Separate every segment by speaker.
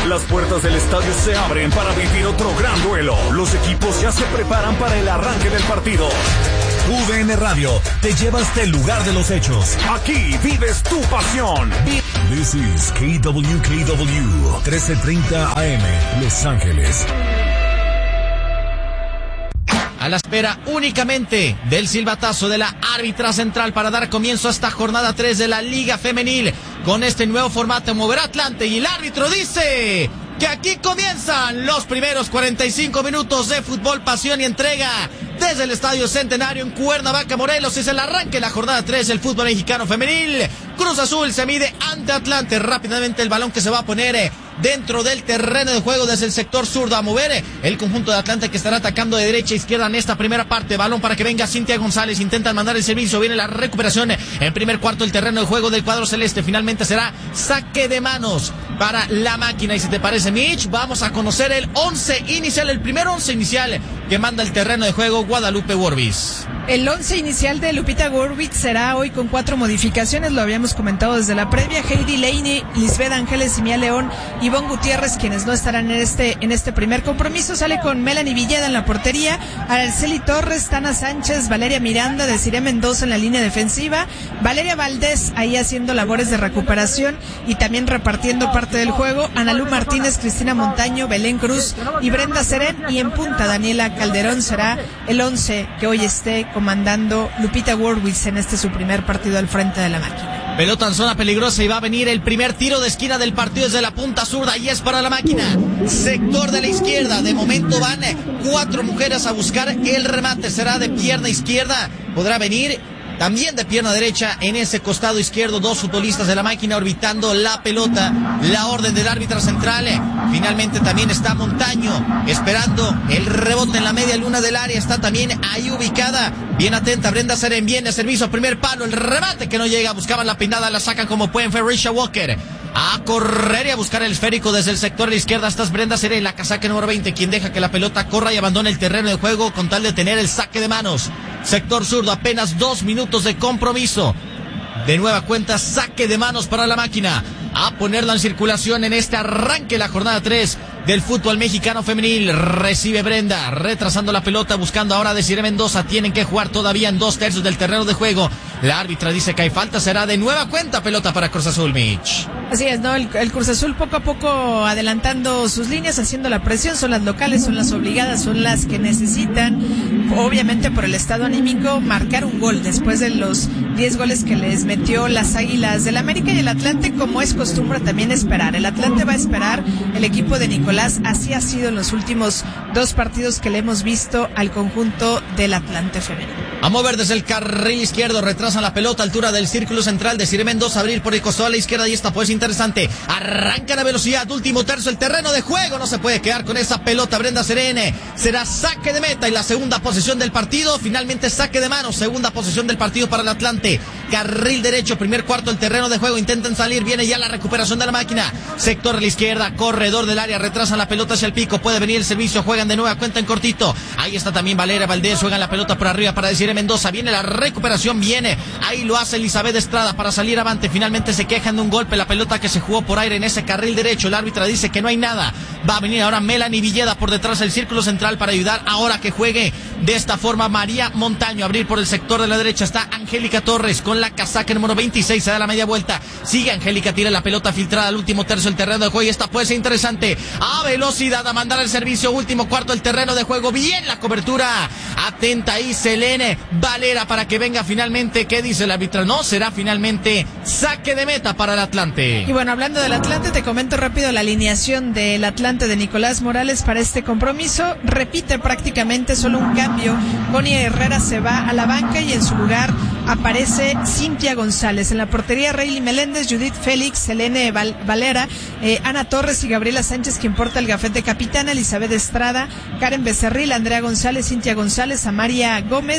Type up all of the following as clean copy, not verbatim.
Speaker 1: Las puertas del estadio se abren para vivir otro gran duelo. Los equipos ya se preparan para el arranque del partido.
Speaker 2: UDN Radio te lleva hasta el lugar de los hechos.
Speaker 1: Aquí vives tu pasión.
Speaker 2: This is KWKW 1330 AM, Los Ángeles.
Speaker 3: A la espera únicamente del silbatazo de la árbitra central para dar comienzo a esta jornada 3 de la Liga Femenil. Con este nuevo formato moverá Atlante y el árbitro dice que aquí comienzan los primeros 45 minutos de fútbol, pasión y entrega desde el Estadio Centenario en Cuernavaca, Morelos. Es el arranque de la jornada 3 del fútbol mexicano femenil. Cruz Azul se mide ante Atlante. Rápidamente el balón que se va a poner dentro del terreno de juego desde el sector zurdo a mover el conjunto de Atlante, que estará atacando de derecha a izquierda en esta primera parte. Balón para que venga Cintia González, intentan mandar el servicio, viene la recuperación en primer cuarto del terreno de juego del cuadro celeste. Finalmente será saque de manos para la máquina. Y si te parece, Mitch, vamos a conocer el 11 inicial, el primer 11 inicial que manda el terreno de juego Guadalupe Worbis.
Speaker 4: El 11 inicial de Lupita Worbis será hoy con 4 modificaciones, lo habíamos comentado desde la previa. Heidi Laney, Lisbeth Ángeles, Simía León, Ivonne Gutiérrez, quienes no estarán en este primer compromiso. Sale con Melanie Villeda en la portería, Araceli Torres, Tana Sánchez, Valeria Miranda, Desiree Mendoza en la línea defensiva, Valeria Valdés ahí haciendo labores de recuperación y también repartiendo parte del juego, Analú Martínez, Cristina Montaño, Belén Cruz y Brenda Serén, y en punta Daniela Calderón. Será el 11 que hoy esté comandando Lupita Worbis en este su primer partido al frente de la máquina.
Speaker 3: Pelota en zona peligrosa y va a venir el primer tiro de esquina del partido desde la punta zurda y es para la máquina. Sector de la izquierda. De momento van 4 mujeres a buscar el remate. Será de pierna izquierda. Podrá venir también de pierna derecha en ese costado izquierdo. 2 futbolistas de la máquina orbitando la pelota. La orden del árbitro central. Finalmente también está Montaño esperando el rebote en la media luna del área. Está también ahí ubicada. Bien atenta Brenda Serén. Viene servicio, primer palo. El remate que no llega. Buscaban la peinada. La sacan como pueden. Ferisha Walker a correr y a buscar el esférico desde el sector de la izquierda. Esta es Brenda Serén, la casaca número 20, quien deja que la pelota corra y abandone el terreno de juego con tal de tener el saque de manos. Sector zurdo, apenas 2 minutos de compromiso. De nueva cuenta, saque de manos para la máquina. A ponerla en circulación en este arranque, la jornada 3 del fútbol mexicano femenil. Recibe Brenda, retrasando la pelota, buscando ahora a Desiree Mendoza. Tienen que jugar todavía en 2/3 del terreno de juego. La árbitra dice que hay falta, será de nueva cuenta pelota para Cruz Azul, Mitch.
Speaker 4: Así es, ¿no? El Cruz Azul poco a poco adelantando sus líneas, haciendo la presión. Son las locales, son las obligadas, son las que necesitan, obviamente por el estado anímico, marcar un gol después de los 10 goles que les metió las Águilas del América. Y el Atlante, como es costumbre, también esperar. El Atlante va a esperar, el equipo de Nicolás, así ha sido en los últimos 2 partidos que le hemos visto al conjunto del Atlante femenino.
Speaker 3: A mover desde el carril izquierdo, retrasan la pelota, altura del círculo central. Desiree Mendoza, abrir por el costado a la izquierda y esta pues interesante. Arranca la velocidad, último tercio, el terreno de juego. No se puede quedar con esa pelota Brenda Serén. Será saque de meta y la segunda posesión del partido. Finalmente saque de manos, segunda posesión del partido para el Atlante. Carril derecho, primer cuarto, el terreno de juego. Intentan salir, viene ya la recuperación de la máquina. Sector de la izquierda, corredor del área, retrasan la pelota hacia el pico. Puede venir el servicio, juegan de nueva cuenta en cortito. Ahí está también Valeria Valdés, juegan la pelota por arriba para Desiree Mendoza. Viene la recuperación, viene. Ahí lo hace Elizabeth Estrada para salir avante. Finalmente se quejan de un golpe, la pelota que se jugó por aire en ese carril derecho. El árbitra dice que no hay nada. Va a venir ahora Melanie Villeda por detrás del círculo central para ayudar ahora que juegue de esta forma María Montaño. Abrir por el sector de la derecha está Angélica Torres con la casaca número 26. Se da la media vuelta. Sigue Angélica, tira la pelota filtrada al último tercio del terreno de juego y esta puede ser interesante. A velocidad, a mandar el servicio. Último cuarto del terreno de juego. Bien la cobertura. Atenta ahí Selene Valera para que venga finalmente. ¿Qué dice el árbitro? No, será finalmente saque de meta para el Atlante.
Speaker 4: Y bueno, hablando del Atlante, te comento rápido la alineación del Atlante de Nicolás Morales para este compromiso. Repite prácticamente, solo un cambio. Connie Herrera se va a la banca y en su lugar aparece Cintia González. En la portería, Rayleigh Meléndez, Judith Félix, Selene Valera, Ana Torres y Gabriela Sánchez, quien porta el gafete capitana, Elizabeth Estrada, Karen Becerril, Andrea González, Cintia González, Amaria Gómez,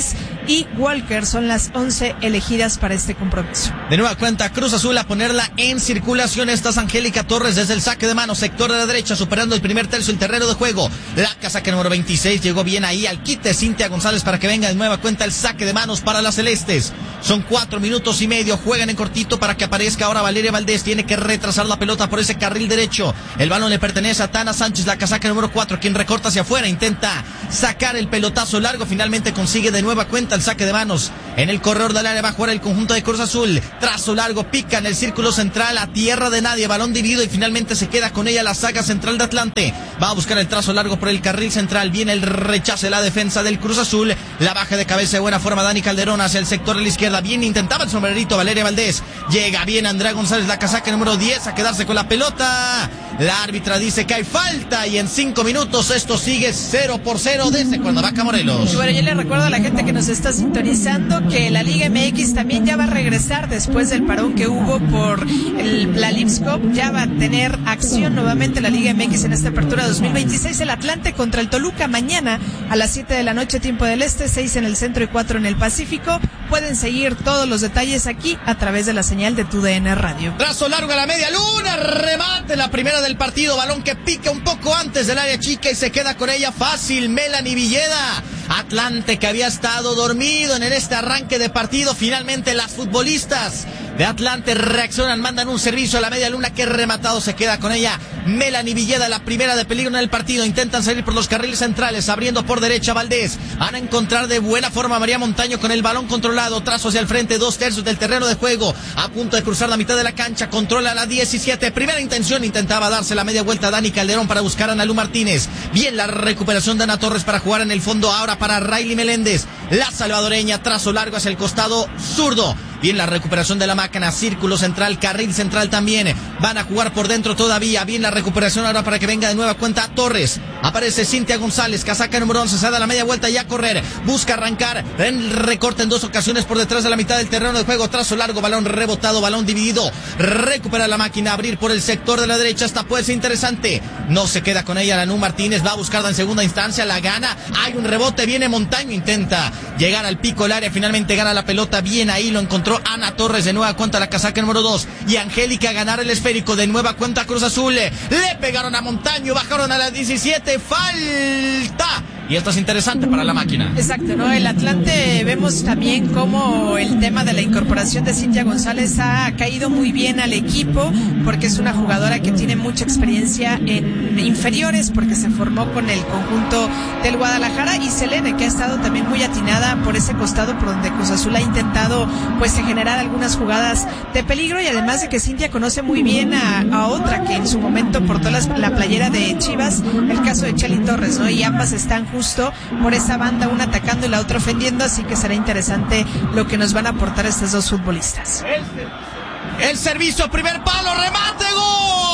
Speaker 4: y Walker son las 11 elegidas para este compromiso.
Speaker 3: De nueva cuenta, Cruz Azul a ponerla en circulación. Esta es Angélica Torres desde el saque de mano, sector de la derecha, superando el primer tercio, el terreno de juego. La casaca número 26 llegó bien ahí al quite Cintia González para que venga de nueva cuenta el saque de manos para las celestes. Son 4 minutos y medio, juegan en cortito para que aparezca ahora Valeria Valdés. Tiene que retrasar la pelota por ese carril derecho. El balón le pertenece a Tana Sánchez, la casaca número 4, quien recorta hacia afuera, intenta sacar el pelotazo largo, finalmente consigue de nueva cuenta el saque de manos. En el corredor del área va a jugar el conjunto de Cruz Azul. Trazo largo, pica en el círculo central, a tierra de nadie, balón dividido y finalmente se queda con ella la saga central de Atlante. Va a buscar el trazo largo por el carril central, viene el rechace, la defensa del Cruz Azul, la baja de cabeza de buena forma Dani Calderón hacia el sector de la izquierda, bien intentaba el sombrerito Valeria Valdés, llega bien Andrea González, la casaca número 10 a quedarse con la pelota. La árbitra dice que hay falta y en 5 minutos esto sigue 0-0 desde Cuernavaca, Morelos.
Speaker 4: Y bueno, yo le recuerdo a la gente que nos está sintonizando que la Liga MX también ya va a regresar después del parón que hubo por la Leagues Cup. Ya va a tener acción nuevamente la Liga MX en esta apertura 2026. El Atlante contra el Toluca mañana a las 7 de la noche, tiempo del este, 6 en el centro y 4 en el Pacífico. Pueden seguir todos los detalles aquí a través de la señal de TUDN Radio.
Speaker 3: Trazo largo a la media luna, remate la primera del partido, balón que pica un poco antes del área chica y se queda con ella fácil Melanie Villeda. Atlante que había estado dormido en este arranque de partido, finalmente las futbolistas de Atlante reaccionan, mandan un servicio a la media luna que rematado se queda con ella Melanie Villeda, la primera de peligro en el partido. Intentan salir por los carriles centrales, abriendo por derecha Valdés. Van a encontrar de buena forma a María Montaño con el balón controlado, trazo hacia el frente, 2/3 del terreno de juego, a punto de cruzar la mitad de la cancha, controla la 17, primera intención, intentaba darse la media vuelta a Dani Calderón para buscar a Analu Martínez. Bien la recuperación de Ana Torres para jugar en el fondo ahora para Riley Meléndez, la salvadoreña, trazo largo hacia el costado zurdo. Bien la recuperación de la máquina, círculo central, carril central también. Van a jugar por dentro todavía. Bien la recuperación ahora para que venga de nueva cuenta Torres. Aparece Cintia González, casaca número 11, se da la media vuelta y a correr. Busca arrancar, recorta en 2 ocasiones por detrás de la mitad del terreno de juego. Trazo largo, balón rebotado, balón dividido. Recupera la máquina, abrir por el sector de la derecha. Esta puede ser interesante. No se queda con ella Analu Martínez, va a buscarla en segunda instancia, la gana. Hay un rebote, viene Montaño, intenta llegar al pico del área, finalmente gana la pelota. Bien ahí lo encontró Ana Torres, de nueva cuenta la casaca número 2 y Angélica a ganar el esférico, de nueva cuenta Cruz Azul. Le pegaron a Montaño, bajaron a la 17, falta. Y esto es interesante para la máquina.
Speaker 4: Exacto, ¿no? El Atlante vemos también cómo el tema de la incorporación de Cintia González ha caído muy bien al equipo, porque es una jugadora que tiene mucha experiencia en inferiores, porque se formó con el conjunto del Guadalajara, y Selene, que ha estado también muy atinada por ese costado por donde Cruz Azul ha intentado pues generar algunas jugadas de peligro, y además de que Cintia conoce muy bien a otra que en su momento portó la playera de Chivas, el caso de Chely Torres, ¿no? Y ambas están justo por esa banda, una atacando y la otra ofendiendo, así que será interesante lo que nos van a aportar estas dos futbolistas.
Speaker 3: El servicio, primer palo, remate, gol.